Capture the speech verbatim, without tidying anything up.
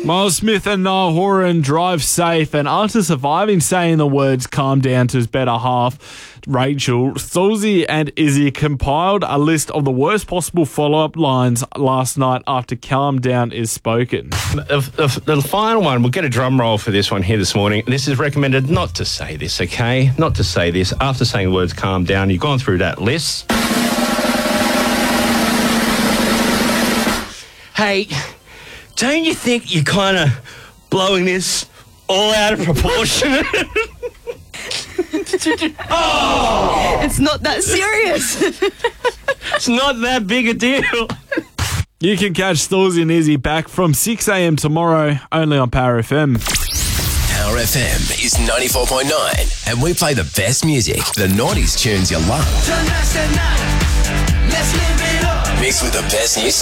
Miles Smith and Niall Horan drive safe, and after surviving saying the words calm down to his better half, Rachel, Susie and Izzy compiled a list of the worst possible follow-up lines last night after calm down is spoken. The, the, the final one, we'll get a drum roll for this one here this morning. This is recommended not to say this, okay? Not to say this. After saying the words calm down, you've gone through that list. Hey, don't you think you're kind of blowing this all out of proportion? Oh! It's not that serious. It's not that big a deal. You can catch Stallsy and Izzy back from six a.m. tomorrow, only on Power F M. Power F M is ninety-four point nine, and we play the best music, the nineties tunes you love. Mixed with the best new